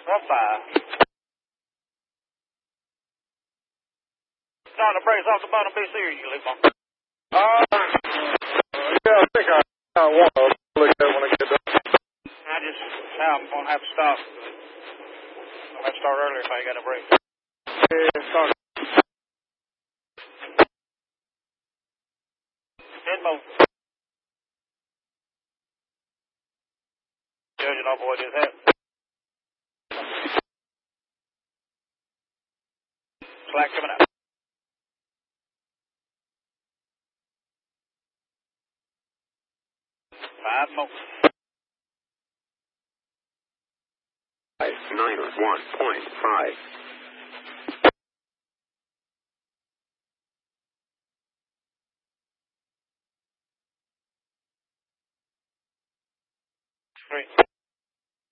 Starting to brace off the bottom BC or you leave on? Yeah, I think I want to look at it when I get done. I'm going to have to stop. I'll have to start earlier if I got a break. Yeah, start. Inmo. Judging off what just happened. Slack coming out. Five more. 91.5.